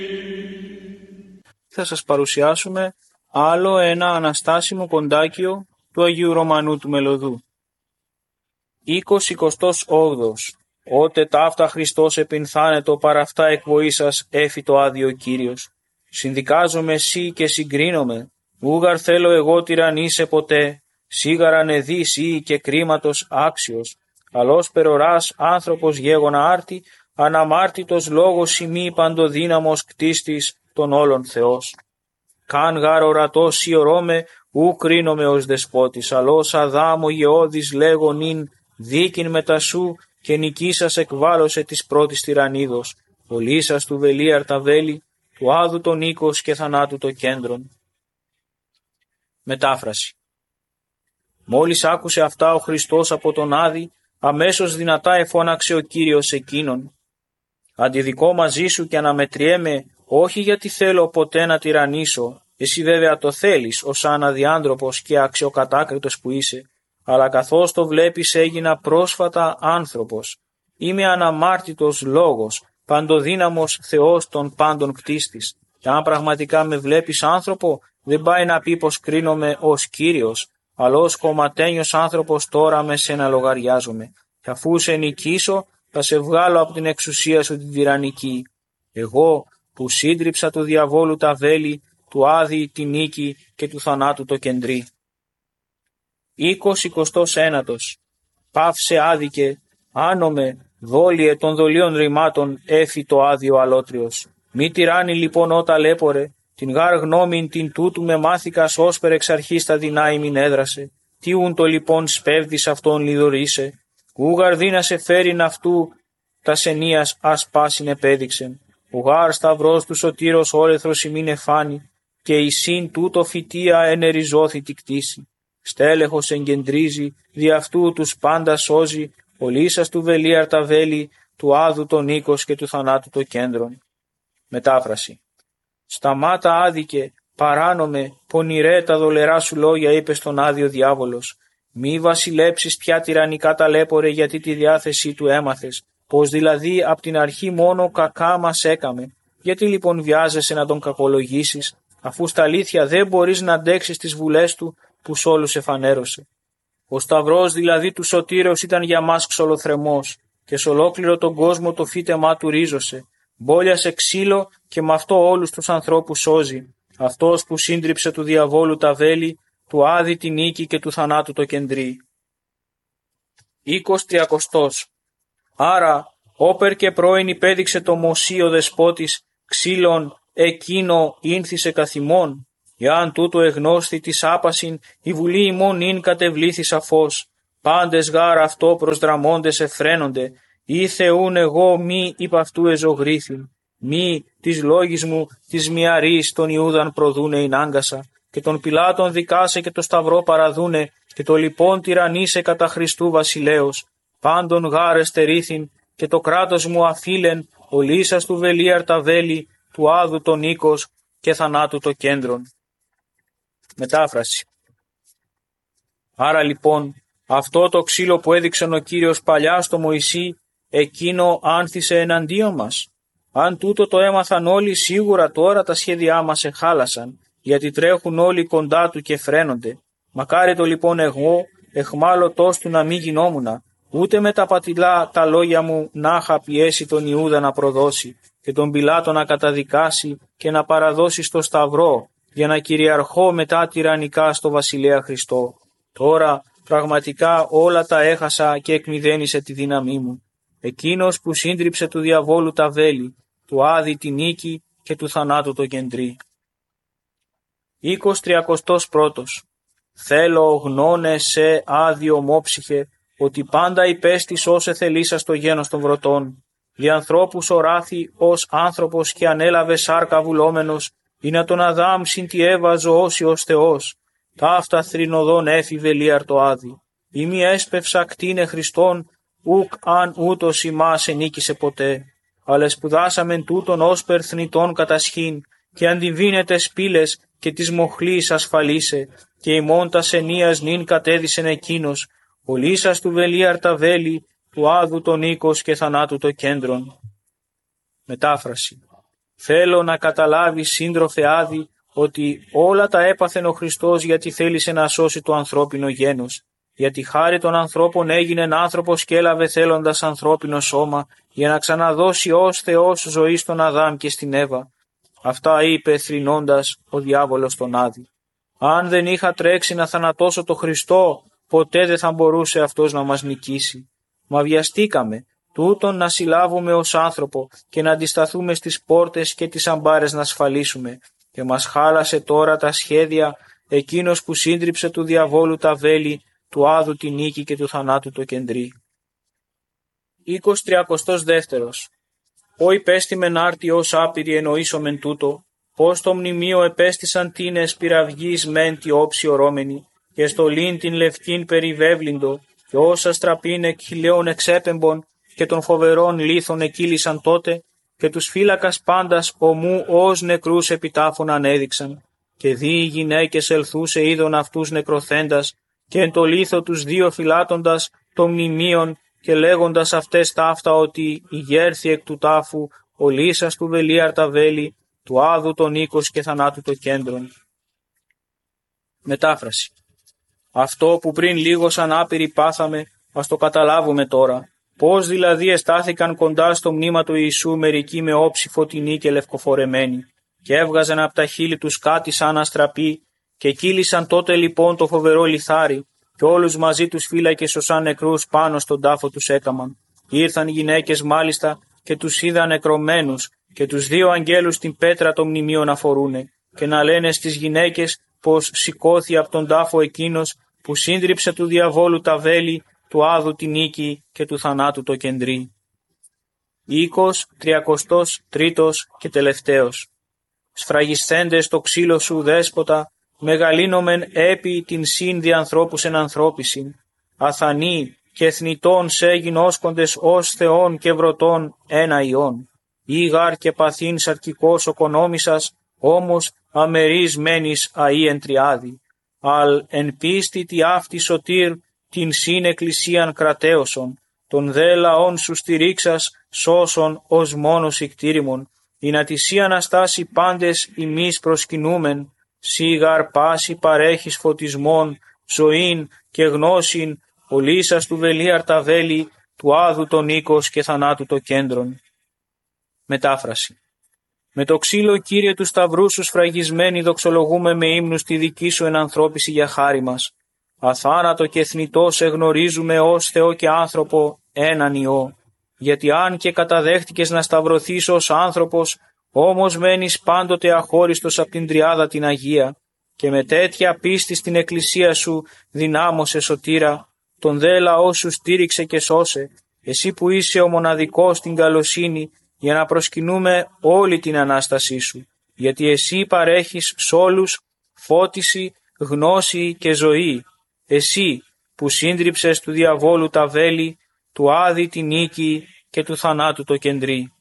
Θα σας παρουσιάσουμε άλλο ένα αναστάσιμο κοντάκιο του Αγίου Ρωμανού του Μελωδού. 28. Ότε ταύτα Χριστός επινθάνετο παρά αυτά εκ βοήσας έφη το άδειο Κύριος. Συνδικάζομαι σύ και συγκρίνομαι, ούγαρ θέλω εγώ τυραννίσαι ποτέ, σίγαραν εδείς ή και κρίματος άξιος, καλός περοράς άνθρωπος γέγονα άρτη, αναμάρτητος λόγος ημί παντοδύναμος κτίστης των όλων Θεός. Καν γάρ ορατός ιωρώμε, ου κρίνομαι ως δεσπότης, αλός Αδάμ ο γεώδης λέγω νυν, δίκην μετά σου και νικήσας εκβάλλωσε της πρώτης τυραννίδος, ολίσας του βελίαρ τα βέλη, του άδου τον οίκος και θανάτου το κέντρον. Μετάφραση. Μόλις άκουσε αυτά ο Χριστός από τον Άδη, αμέσως δυνατά εφώναξε ο Κύριος εκείνον. Αντιδικώ μαζί σου και αναμετριέμαι, όχι γιατί θέλω ποτέ να τυραννήσω, εσύ βέβαια το θέλεις ως σαν αδιάντροπος και αξιοκατάκριτος που είσαι, αλλά καθώς το βλέπεις έγινα πρόσφατα άνθρωπος. Είμαι αναμάρτητος λόγος, παντοδύναμος Θεός των πάντων κτίστης. Και αν πραγματικά με βλέπεις άνθρωπο, δεν πάει να πει πως κρίνομαι ως Κύριος, αλλά ως κομματένιος άνθρωπος τώρα με σένα λογαριάζομαι. Και αφού σε νικήσω, θα σε βγάλω από την εξουσία σου την τυραννική. Εγώ που σύντριψα του διαβόλου τα βέλη, του Άδη τη νίκη και του θανάτου το κεντρί. 21. Πάυσε άδικε, άνομε, δόλιε των δολίων ρημάτων έφη το άδειο αλότριος. Μη τυράννη λοιπόν ότα λέπορε, την γάρ γνώμην την τούτου με μάθηκας όσπερ εξ αρχής τα δεινά ημιν έδρασε. Τι ούν το λοιπόν σπέβδης αυτόν λιδωρίσε, ούγαρ δίνα σε φέρειν αυτού τα σενίας ας πάσιν επέδειξεν. Ουγάρ σταυρός του σωτήρος όλεθρος ημίν εφάνη, και η συν τούτο φυτία ενεριζώθη τη κτήση. Στέλεχος εγκεντρίζει, δι' αυτού τους πάντα σώζει, ολίσας του βελίαρ τα βέλη, του άδου τον οίκος και του θανάτου το κέντρον. Μετάφραση. Σταμάτα άδικε, παράνομε, πονηρέ τα δολερά σου λόγια είπε στον άδειο διάβολος. Μη βασιλέψεις πια τυραννικά ταλέπορε γιατί τη διάθεσή του έμαθες, πως δηλαδή απ' την αρχή μόνο κακά μας έκαμε. Γιατί λοιπόν βιάζεσαι να τον κακολογήσεις, αφού στα αλήθεια δεν μπορείς να αντέξεις τις βουλές του που σ' όλους εφανέρωσε. Ο σταυρός δηλαδή του σωτήρεως ήταν για μας ξολοθρεμός και σ' ολόκληρο τον κόσμο το φύτεμά του ρίζωσε. Μπόλιασε ξύλο και με αυτό όλους τους ανθρώπους σώζει. Αυτός που σύντριψε του διαβόλου τα βέλη, του Άδη τη νίκη και του θανάτου το κεντρί. 23. Άρα, όπερ και πρώην υπέδειξε το μοσίο δεσπότης, ξύλων εκείνο ήνθησε καθημών. Εάν τούτο εγνώσθη της άπασιν, η βουλή ημών ειν κατεβλήθη σαφώς. Πάντες γάρ αυτό προσδραμώντες εφραίνονται, ή Θεούν εγώ μη υπ' αυτού εζωγρήθην. Μη της λόγης μου της μιαρής τον Ιούδαν προδούνε ειν άγκασα, και τον Πιλάτων δικάσε και το σταυρό παραδούνε, και το λοιπόν τυραννίσε κατά Χριστού βασιλέως. Πάντων γάρ εστερήθην, και το κράτος μου αφήλεν, ολίσας του βελίαρ τα βέλη, του άδου τον οίκος και θανάτου το κέντρον. Μετάφραση. Άρα λοιπόν, αυτό το ξύλο που έδειξε ο Κύριος παλιά στο Μωυσή, εκείνο άνθησε εναντίον μας. Αν τούτο το έμαθαν όλοι, σίγουρα τώρα τα σχέδιά μας εχάλασαν, γιατί τρέχουν όλοι κοντά του και φρένονται. Μακάρι το λοιπόν εγώ, εχμάλωτός του να μη γινόμουνα, ούτε με τα πατηλά τα λόγια μου να είχα πιέσει τον Ιούδα να προδώσει και τον Πιλάτο να καταδικάσει και να παραδώσει στο σταυρό, για να κυριαρχώ μετά τυραννικά στο βασιλέα Χριστό. Τώρα πραγματικά όλα τα έχασα και εκμηδένισε τη δύναμή μου. Εκείνος που σύντριψε του διαβόλου τα βέλη, του Άδη τη νίκη και του θανάτου το κεντρί. 23. Θέλω γνώνε σε Άδη ομόψυχε, ότι πάντα υπέστης όσε θελήσα στο γένος των βρωτών. Δι' ανθρώπους οράθη ως άνθρωπος και ανέλαβε σάρκα βουλόμενος, ή να τον Αδάμ συν τη Εύα ζωώσει ως Θεός. Ταύτα θρηνοδόν έφηβε λίαρ το Άδη. Ή μη έσπευσα κτίνε Χριστόν, ουκ αν ούτως ημάς ενίκησε ποτέ. Αλλά σπουδάσαμεν τούτον ως περθνητών κατασχήν, και αντιβίνετε σπήλες και της μοχλής ασφαλίσε, και ημών τας ενίας νυν κατέδισεν εκείνος, ολίσας του βελίαρ τα βέλη, του άδου τον οίκος και θανάτου το κέντρον. Μετάφραση. θέλω να καταλάβεις, σύντροφε Άδη, ότι όλα τα έπαθεν ο Χριστός γιατί θέλησε να σώσει το ανθρώπινο γένος. Γιατί χάρη των ανθρώπων έγινε άνθρωπος και έλαβε θέλοντας ανθρώπινο σώμα για να ξαναδώσει ως Θεός ζωή στον Αδάμ και στην Εύα. Αυτά είπε θρηνώντας ο διάβολος τον Άδη. Αν δεν είχα τρέξει να θανατώσω το Χριστό, ποτέ δεν θα μπορούσε αυτός να μας νικήσει. Μα βιαστήκαμε τούτον να συλλάβουμε ως άνθρωπο και να αντισταθούμε στις πόρτες και τις αμπάρες να ασφαλίσουμε. Και μας χάλασε τώρα τα σχέδια εκείνος που σύντριψε του διαβόλου τα βέλη, του Άδου τη νίκη και του θανάτου το κεντρί. 32. Ω υπέστημεν άρτη ως άπειροι εννοήσομεν τούτο, πως το μνημείο επέστησαν τίνες πυραυγής μεν τη όψη ορώμενη, και στολήν την λευκήν περιβέβλυντο, και όσα στραπήν εκ χιλέων εξέπεμπων, και των φοβερών λίθων εκύλησαν τότε, και τους φύλακας πάντας ομού ως νεκρούς επιτάφων ανέδειξαν, και δι οι γυναίκες ελθούσε είδων αυτούς νεκροθέντας, και εν το λίθο τους δύο φυλάτοντας των μνημείων, και λέγοντας αυτές ταύτα ότι ηγέρθη εκ του τάφου ο Λύσας του Βελίαρτα βέλη, του Άδου τον οίκος και θανάτου το κέντρον. Μετάφραση. Αυτό που πριν λίγο σαν άπειροι πάθαμε, ας το καταλάβουμε τώρα. Πώς δηλαδή εστάθηκαν κοντά στο μνήμα του Ιησού μερικοί με όψη φωτεινή και λευκοφορεμένη, και έβγαζαν από τα χείλη τους κάτι σαν αστραπή, και κύλησαν τότε λοιπόν το φοβερό λιθάρι, και όλους μαζί τους φύλακες ως σαν νεκρούς πάνω στον τάφο τους έκαμαν. Ήρθαν οι γυναίκες μάλιστα και τους είδαν νεκρωμένους, και τους δύο αγγέλους την πέτρα των μνημείων να φορούνε, και να λένε στις γυναίκες πως σηκώθη από τον τάφο εκείνος που σύντριψε του διαβόλου τα βέλη, του Άδου τη νίκη και του θανάτου το κεντρί. 33 και τελευταίος. Σφραγισθέντες το ξύλο σου δέσποτα, μεγαλύνομεν έπι την σύνδη ανθρώπους εν ανθρώπισιν, αθανή και θνητών σε γινώσκοντες ως θεών και βρωτών ένα ιών. Ήγαρ και παθήν σαρκικός οκονόμησας, όμως αμερής μένεις αΐ εν τριάδη. Αλ εν πίστη τι αυτή σωτήρ την συν εκκλησίαν κρατέωσον, τον δε λαόν σου στηρίξας σώσον ως μόνος ικτήριμον, η να τη σύ αναστάσει πάντες ημείς προσκυνούμεν, σίγαρ πάση παρέχεις φωτισμόν, ζωήν και γνώσιν, ο Λύσας του Βελίαρτα βέλη, του Άδου τον οίκος και θανάτου το κέντρον. Μετάφραση. Με το ξύλο Κύριε του Σταυρού σου σφραγισμένοι δοξολογούμε με ύμνους τη δική σου ενανθρώπιση για χάρη μας. Αθάνατο και θνητό σε γνωρίζουμε ως Θεό και άνθρωπο έναν Υιό. Γιατί αν και καταδέχτηκες να σταυρωθείς ως άνθρωπος, όμως μένεις πάντοτε αχώριστος από την Τριάδα την Αγία, και με τέτοια πίστη στην Εκκλησία σου δυνάμωσε σωτήρα, τον δε λαό σου στήριξε και σώσε, εσύ που είσαι ο μοναδικός στην καλοσύνη, για να προσκυνούμε όλη την Ανάστασή σου, γιατί εσύ παρέχεις σ' όλους φώτιση, γνώση και ζωή, εσύ που σύντριψες του διαβόλου τα βέλη, του Άδη τη νίκη και του θανάτου το κεντρί.